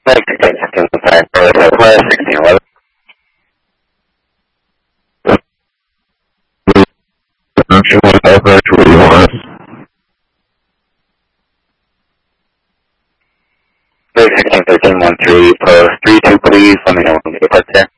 Like 1611. 161313, post 32, please. Let me know when you get parked there.